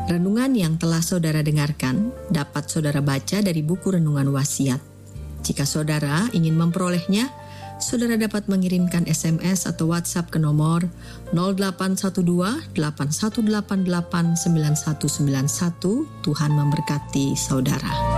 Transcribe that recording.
Renungan yang telah saudara dengarkan dapat saudara baca dari buku Renungan Wasiat. Jika saudara ingin memperolehnya, saudara dapat mengirimkan SMS atau WhatsApp ke nomor 0812-8188-9191. Tuhan memberkati saudara.